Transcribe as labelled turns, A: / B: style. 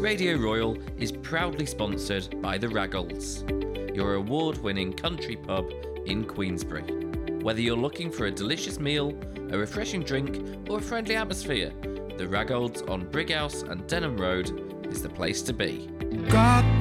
A: Radio Royal is proudly sponsored by the Raggles, your award-winning country pub in Queensbury. Whether you're looking for a delicious meal, a refreshing drink, or a friendly atmosphere, the Raggles on Brighouse and Denham Road is the place to be.
B: God